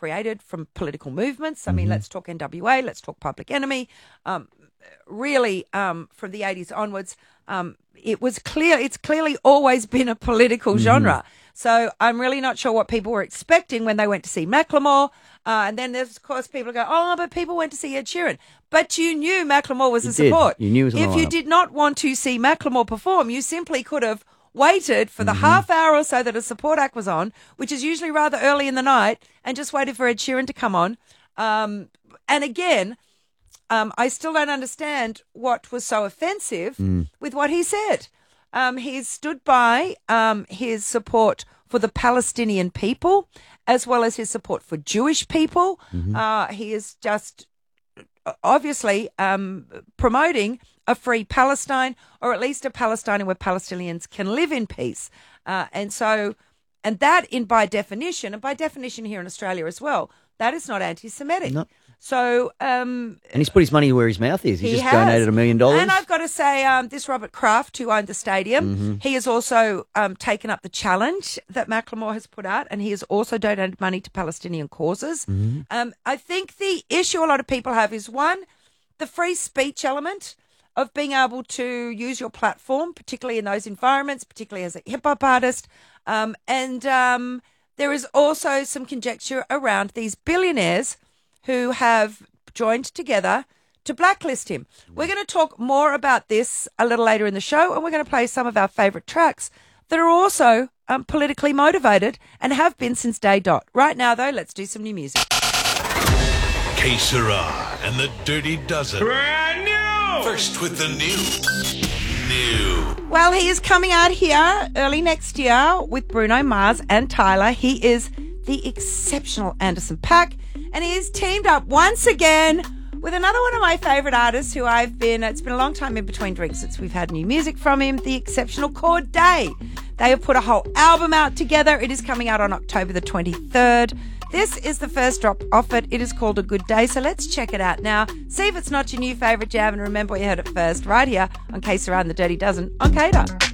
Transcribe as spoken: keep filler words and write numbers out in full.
created from political movements. I mean, let's talk N W A, let's talk Public Enemy. Um, really, um, from the eighties onwards, um, it was clear, it's clearly always been a political mm-hmm. genre. So I'm really not sure what people were expecting when they went to see Macklemore. Uh, and then there's, of course, people go, oh, but people went to see Ed Sheeran. But you knew Macklemore was you a support. Did. You knew it was If you did not want to see Macklemore perform, you simply could have waited for the mm-hmm. half hour or so that a support act was on, which is usually rather early in the night, and just waited for Ed Sheeran to come on. Um, and again, um, I still don't understand what was so offensive mm. with what he said. Um, he's stood by um, his support for the Palestinian people, as well as his support for Jewish people. Mm-hmm. Uh, he is just obviously um, promoting a free Palestine, or at least a Palestine where Palestinians can live in peace. Uh, and so, and that in by definition, and by definition here in Australia as well, that is not anti-Semitic. No. So, um, and he's put his money where his mouth is. He, he just has. donated a million dollars. And I've got to say, um, this Robert Kraft, who owned the stadium, mm-hmm. he has also um, taken up the challenge that Macklemore has put out, and he has also donated money to Palestinian causes. Mm-hmm. Um, I think the issue a lot of people have is, one, the free speech element of being able to use your platform, particularly in those environments, particularly as a hip-hop artist. Um, and um, there is also some conjecture around these billionaires who have joined together to blacklist him. We're going to talk more about this a little later in the show, and we're going to play some of our favourite tracks that are also um, politically motivated and have been since day dot. Right now, though, let's do some new music. Que Sera and the Dirty Dozen. Brand new! First with the new. New. Well, he is coming out here early next year with Bruno Mars and Tyler. He is the exceptional Anderson .Paak, and he is teamed up once again with another one of my favourite artists who I've been, it's been a long time in between drinks since we've had new music from him, the exceptional Cordae. They have put a whole album out together. It is coming out on October the twenty-third. This is the first drop off it. It is called A Good Day, so let's check it out now. See if it's not your new favourite jam, and remember where you heard it first, right here on Que Sera and the Dirty Dozen on K-Dot.